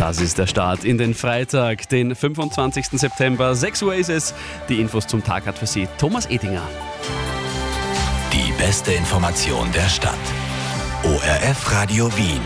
Das ist der Start in den Freitag, den 25. September. 6 Uhr ist es. Die Infos zum Tag hat für Sie Thomas Edinger. Die beste Information der Stadt. ORF Radio Wien.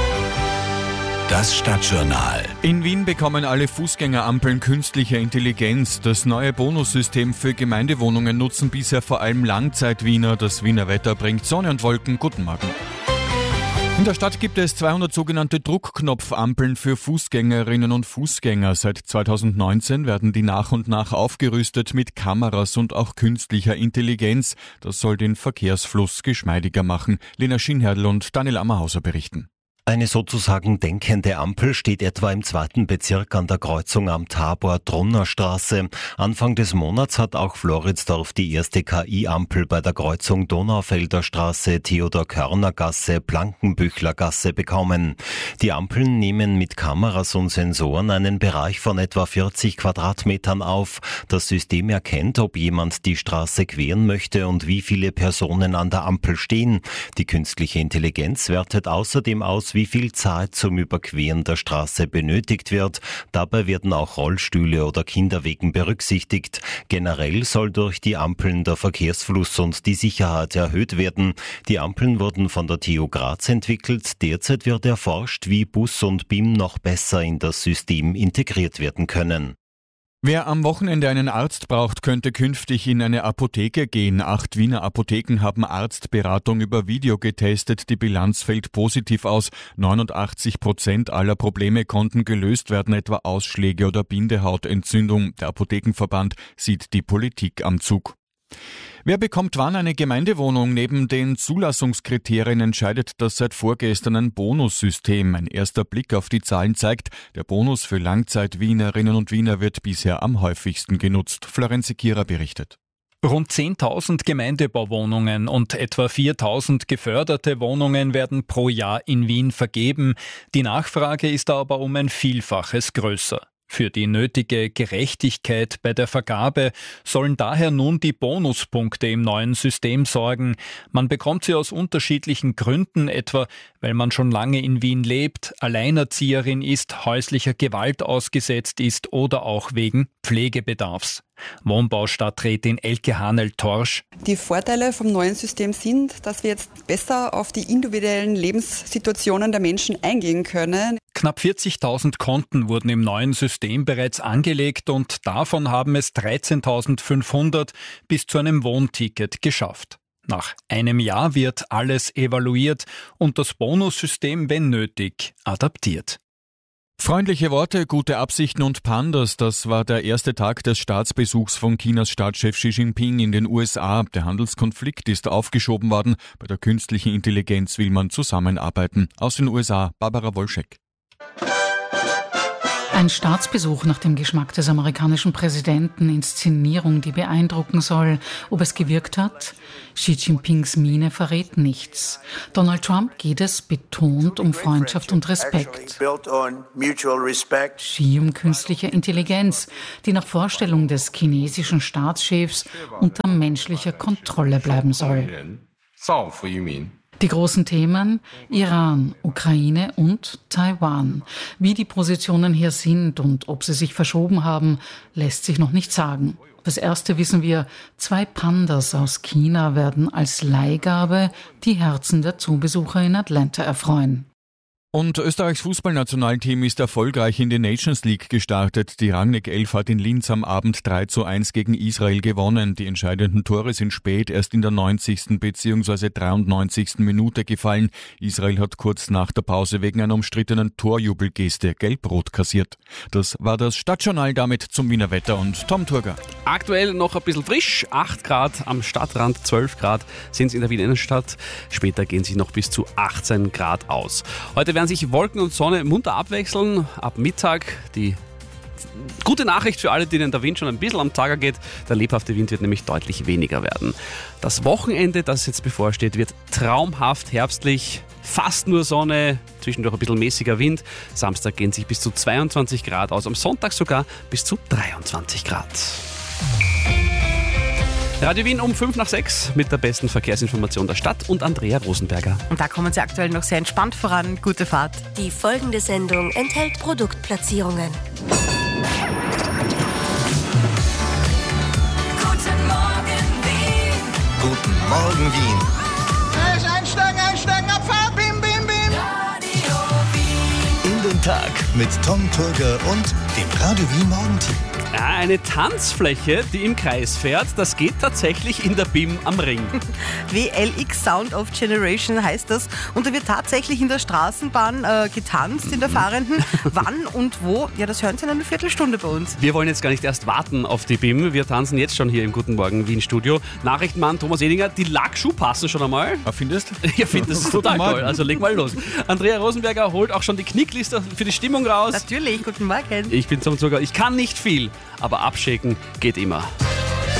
Das Stadtjournal. In Wien bekommen alle Fußgängerampeln künstliche Intelligenz. Das neue Bonussystem für Gemeindewohnungen nutzen bisher vor allem Langzeit-Wiener. Das Wiener Wetter bringt Sonne und Wolken. Guten Morgen. In der Stadt gibt es 200 sogenannte Druckknopfampeln für Fußgängerinnen und Fußgänger. Seit 2019 werden die nach und nach aufgerüstet mit Kameras und auch künstlicher Intelligenz. Das soll den Verkehrsfluss geschmeidiger machen. Lena Schinherdl und Daniel Ammerhauser berichten. Eine sozusagen denkende Ampel steht etwa im 2. Bezirk an der Kreuzung am Tabor-Drunner-Straße. Anfang des Monats hat auch Floridsdorf die erste KI-Ampel bei der Kreuzung Donaufelder Straße, Theodor-Körner-Gasse, Blankenbüchler-Gasse bekommen. Die Ampeln nehmen mit Kameras und Sensoren einen Bereich von etwa 40 Quadratmetern auf. Das System erkennt, ob jemand die Straße queren möchte und wie viele Personen an der Ampel stehen. Die künstliche Intelligenz wertet außerdem aus, wie viel Zeit zum Überqueren der Straße benötigt wird. Dabei werden auch Rollstühle oder Kinderwegen berücksichtigt. Generell soll durch die Ampeln der Verkehrsfluss und die Sicherheit erhöht werden. Die Ampeln wurden von der TU Graz entwickelt. Derzeit wird erforscht, wie Bus und BIM noch besser in das System integriert werden können. Wer am Wochenende einen Arzt braucht, könnte künftig in eine Apotheke gehen. 8 Wiener Apotheken haben Arztberatung über Video getestet. Die Bilanz fällt positiv aus. 89% aller Probleme konnten gelöst werden, etwa Ausschläge oder Bindehautentzündung. Der Apothekenverband sieht die Politik am Zug. Wer bekommt wann eine Gemeindewohnung? Neben den Zulassungskriterien entscheidet das seit vorgestern ein Bonussystem. Ein erster Blick auf die Zahlen zeigt, der Bonus für Langzeit-Wienerinnen und Wiener wird bisher am häufigsten genutzt. Florenz Kira berichtet. Rund 10.000 Gemeindebauwohnungen und etwa 4.000 geförderte Wohnungen werden pro Jahr in Wien vergeben. Die Nachfrage ist aber um ein Vielfaches größer. Für die nötige Gerechtigkeit bei der Vergabe sollen daher nun die Bonuspunkte im neuen System sorgen. Man bekommt sie aus unterschiedlichen Gründen, etwa weil man schon lange in Wien lebt, Alleinerzieherin ist, häuslicher Gewalt ausgesetzt ist oder auch wegen Pflegebedarfs. Wohnbaustadträtin Elke Hanel-Torsch. Die Vorteile vom neuen System sind, dass wir jetzt besser auf die individuellen Lebenssituationen der Menschen eingehen können. Knapp 40.000 Konten wurden im neuen System bereits angelegt und davon haben es 13.500 bis zu einem Wohnticket geschafft. Nach einem Jahr wird alles evaluiert und das Bonussystem, wenn nötig, adaptiert. Freundliche Worte, gute Absichten und Pandas, das war der erste Tag des Staatsbesuchs von Chinas Staatschef Xi Jinping in den USA. Der Handelskonflikt ist aufgeschoben worden. Bei der künstlichen Intelligenz will man zusammenarbeiten. Aus den USA, Barbara Wolschek. Ein Staatsbesuch nach dem Geschmack des amerikanischen Präsidenten, Inszenierung, die beeindrucken soll. Ob es gewirkt hat? Xi Jinpings Miene verrät nichts. Donald Trump geht es betont um Freundschaft und Respekt. Xi um künstliche Intelligenz, die nach Vorstellung des chinesischen Staatschefs unter menschlicher Kontrolle bleiben soll. Die großen Themen Iran, Ukraine und Taiwan. Wie die Positionen hier sind und ob sie sich verschoben haben, lässt sich noch nicht sagen. Das Erste wissen wir, 2 Pandas aus China werden als Leihgabe die Herzen der Zubesucher in Atlanta erfreuen. Und Österreichs Fußballnationalteam ist erfolgreich in die Nations League gestartet. Die Rangnick 11 hat in Linz am Abend 3:1 gegen Israel gewonnen. Die entscheidenden Tore sind spät, erst in der 90. bzw. 93. Minute gefallen. Israel hat kurz nach der Pause wegen einer umstrittenen Torjubelgeste gelb-rot kassiert. Das war das Stadtjournal, damit zum Wiener Wetter und Tom Turger. Aktuell noch ein bisschen frisch, 8 Grad am Stadtrand, 12 Grad sind es in der Wiener Innenstadt. Später gehen sie noch bis zu 18 Grad aus. Heute werden sich Wolken und Sonne munter abwechseln. Ab Mittag die gute Nachricht für alle, denen der Wind schon ein bisschen am Tager geht. Der lebhafte Wind wird nämlich deutlich weniger werden. Das Wochenende, das jetzt bevorsteht, wird traumhaft herbstlich. Fast nur Sonne, zwischendurch ein bisschen mäßiger Wind. Samstag gehen sich bis zu 22 Grad aus, am Sonntag sogar bis zu 23 Grad. Radio Wien um 5:05 mit der besten Verkehrsinformation der Stadt und Andrea Rosenberger. Und da kommen Sie aktuell noch sehr entspannt voran. Gute Fahrt. Die folgende Sendung enthält Produktplatzierungen. Guten Morgen, Wien. Einsteigen, Abfahrt, bim, bim, bim. Radio Wien. In den Tag mit Tom Turger und dem Radio Wien Morgenteam. Ja, eine Tanzfläche, die im Kreis fährt, das geht tatsächlich in der BIM am Ring. WLX Sound of Generation heißt das. Und da wird tatsächlich in der Straßenbahn getanzt, in der fahrenden. Wann und wo? Ja, das hören Sie in einer Viertelstunde bei uns. Wir wollen jetzt gar nicht erst warten auf die BIM. Wir tanzen jetzt schon hier im Guten Morgen Wien Studio. Nachrichtenmann Thomas Edinger, die Lackschuhe passen schon einmal. Findest? Ja, findest du total toll. Also leg mal los. Andrea Rosenberger holt auch schon die Knickliste für die Stimmung raus. Natürlich, guten Morgen. Ich bin Tom Zucker. Ich kann nicht viel, aber abschicken geht immer.